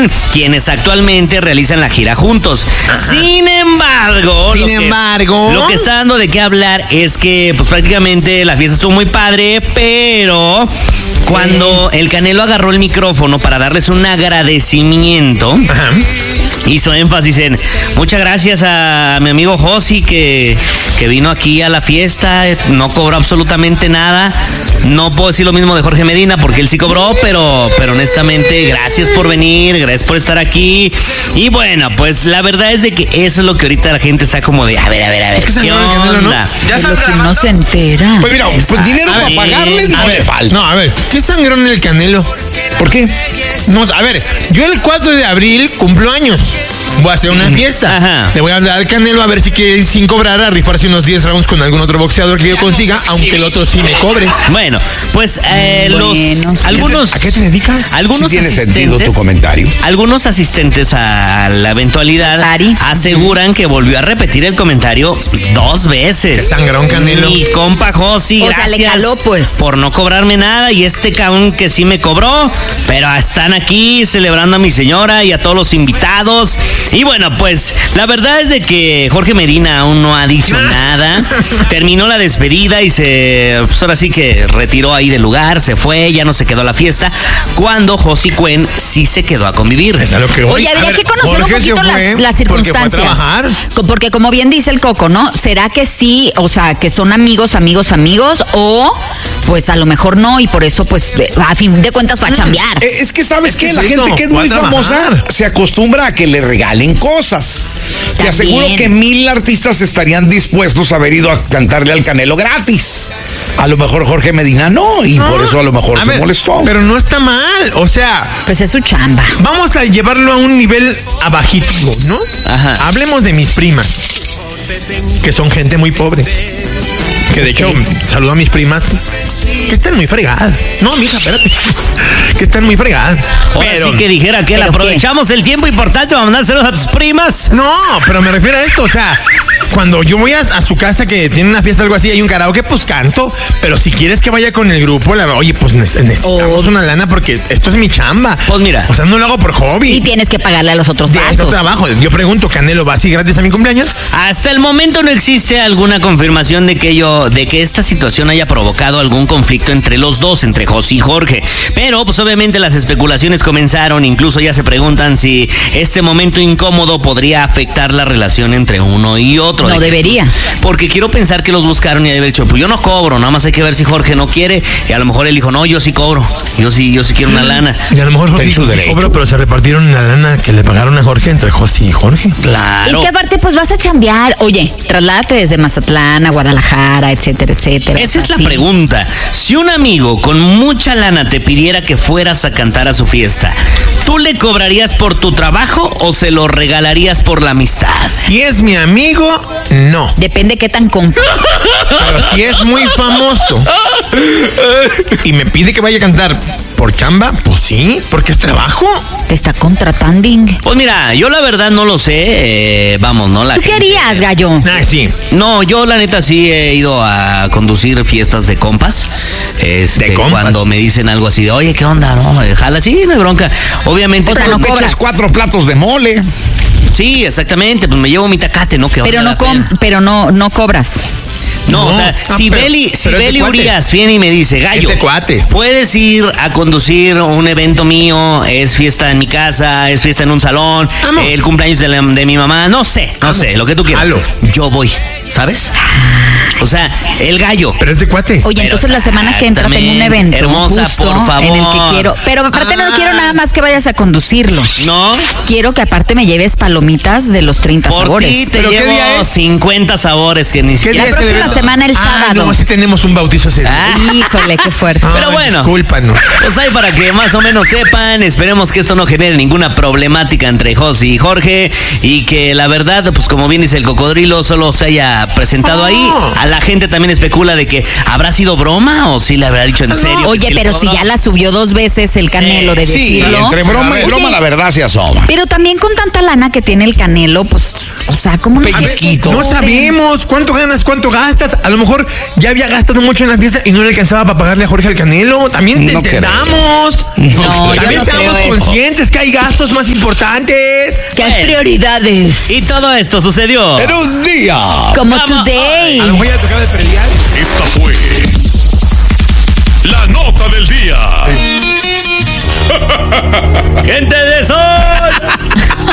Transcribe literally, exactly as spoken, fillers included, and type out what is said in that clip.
Juan, quienes actualmente realizan la gira juntos. Ajá. Sin embargo, Sin lo que, embargo, lo que está dando de qué hablar es que pues prácticamente la fiesta estuvo muy padre, pero cuando el Canelo agarró el micrófono para darles un agradecimiento, ajá, hizo énfasis en muchas gracias a mi amigo Josi que, que vino aquí a la fiesta, no cobró absolutamente nada. No puedo decir lo mismo de Jorge Medina porque él sí cobró, pero, pero honestamente gracias por venir, gracias por estar aquí. Y bueno, pues la verdad es de que eso es lo que ahorita la gente está como de a ver, a ver, a ver, es que ¿qué onda? Canelo, ¿no? Ya Pero que no se entera. Pues mira, pues dinero a para ver, pagarles no le falta. No, a ver, ¿qué sangrón el Canelo? ¿Por qué? No, a ver, yo el cuatro de abril cumplo años. Voy a hacer una fiesta. Ajá. Le voy a hablar al Canelo a ver si quiere sin cobrar a rifarse unos diez rounds con algún otro boxeador que yo consiga, aunque el otro sí me cobre. Bueno, pues eh, bueno, los sí. algunos ¿A qué te dedicas? algunos Sí tiene sentido tu comentario. Algunos asistentes a la eventualidad Ari. aseguran que volvió a repetir el comentario dos veces. Qué sangrón, Canelo. Mi compa Josi, O sea, gracias le caló, pues. por no cobrarme nada y este cabrón que sí me cobró, pero están aquí celebrando a mi señora y a todos los invitados. Y bueno, pues la verdad es de que Jorge Medina aún no ha dicho nada. Terminó la despedida y se, pues ahora sí que retiró ahí del lugar, se fue, ya no se quedó a la fiesta. Cuando Josi Cuen sí se quedó a convivir. Es a lo que voy. Oye, habría A ver, que conocer un Jorge se poquito fue las, las porque fue a circunstancias. trabajar. Co- Porque como bien dice el Coco, ¿no? ¿Será que sí, o sea, que son amigos, amigos, amigos? O pues a lo mejor no y por eso pues a fin de cuentas va a chambear. Eh, Es que sabes Es que que la es gente eso, que es va a muy famosa trabajar. se acostumbra a que le regalen cosas. Te También. aseguro que mil artistas estarían dispuestos a haber ido a cantarle al Canelo gratis. A lo mejor Jorge Medina no, y No, por eso a lo mejor a se ver, molestó. Pero no está mal, o sea, Pues es su chamba. vamos a llevarlo a un nivel abajito, ¿no? Ajá. Hablemos de mis primas, que son gente muy pobre. Que de hecho, saludo a mis primas que están muy fregadas. No, mija, espérate. Que están muy fregadas. Ahora Pero, sí que dijera que ¿pero aprovechamos el tiempo importante para mandar saludos a tus primas. no, pero me refiero a esto, o sea, cuando yo voy a, a su casa que tiene una fiesta o algo así, hay un karaoke, pues canto. Pero si quieres que vaya con el grupo, la, oye, pues ne- necesitamos Oh. una lana porque esto es mi chamba. Pues mira. O sea, no lo hago por hobby. Y tienes que pagarle a los otros De esto gastos. trabajo. Yo pregunto, ¿Canelo va así gratis a mi cumpleaños? Hasta el momento no existe alguna confirmación de que ello, de que esta situación haya provocado algún conflicto entre los dos, entre Josi y Jorge. Pero, pues obviamente las especulaciones comenzaron, incluso ya se preguntan si este momento incómodo podría afectar la relación entre uno y otro. No De que- debería. Porque quiero pensar que los buscaron y de haber dicho, pues yo no cobro, nada más hay que ver si Jorge no quiere. Y a lo mejor él dijo, no, yo sí cobro, yo sí, yo sí quiero una lana. Y a lo mejor Está en Jorge su sí derecho. cobró, pero se repartieron la lana que le pagaron a Jorge entre José y Jorge. Claro. Es que aparte, pues vas a chambear. Oye, trasládate desde Mazatlán a Guadalajara, etcétera, etcétera. Esa es la Así. pregunta. Si un amigo con mucha lana te pidiera que fueras a cantar a su fiesta, ¿tú le cobrarías por tu trabajo o se lo regalarías por la amistad? Si es mi amigo, no. Depende qué tan compa. Pero si es muy famoso y me pide que vaya a cantar por chamba, pues sí, porque es trabajo. Te está contratando. Pues mira, yo la verdad no lo sé. eh, vamos, ¿no? La ¿Tú qué gente- harías, gallo? Ah, sí. No, yo la neta sí he ido a conducir fiestas de compas. Este, ¿De compas? Cuando me dicen algo así de, oye, ¿qué onda? No, eh, jala, sí, no hay bronca. Obviamente. O sea, cuando- no Te cobras. echas cuatro platos de mole. Sí, exactamente, pues me llevo mi tacate, ¿no? Que Pero valga no la com pena. pero no, no cobras. No, No. o sea, Ah, si pero- Beli, si pero es de Beli cuates. Urias viene y me dice, gallo, Es de cuates. puedes ir a conducir un evento mío, es fiesta en mi casa, es fiesta en un salón, Amo. el cumpleaños de, la- de mi mamá, no sé, no Amo. sé, lo que tú quieras. Jalo. Yo voy, ¿sabes? O sea, el gallo. Pero es de cuates. Oye, Pero entonces la semana que entra tengo un exactamente, evento hermosa, justo por favor. en el que quiero, pero aparte no Ah. quiero nada más que vayas a conducirlo. ¿No? Quiero que aparte me lleves palomitas de los treinta Por sabores. ti te ¿Pero qué llevo día es? cincuenta sabores que ni ¿Qué siquiera... día es La el próxima evento? semana, el Ah, sábado. no, sí tenemos un bautizo ese día. Ah. Híjole, qué fuerte. Pero Ay, bueno. Discúlpanos. Pues ahí para que más o menos sepan, esperemos que esto no genere ninguna problemática entre Josi y Jorge y que la verdad, pues como bien dice el cocodrilo, solo se haya haya presentado No. ahí. A la gente también especula de que habrá sido broma o si le habrá dicho en serio. Oye, pero si ya la subió dos veces el Canelo de Sí, decirlo. entre broma y Oye, broma la verdad se asoma. Pero también con tanta lana que tiene el Canelo, pues, o sea, ¿cómo no? Pellizquito. No sabemos cuánto ganas, cuánto gastas. A lo mejor ya había gastado mucho en la fiesta y no le alcanzaba para pagarle a Jorge al Canelo. También te No creo. entendamos. No, yo También no seamos creo eso. conscientes que hay gastos más importantes. Que hay Bueno. prioridades. Y todo esto sucedió. En un día. Como Vamos. today. A lo mejor ya tocaba de predial. Esta fue la nota del día. Gente de sol.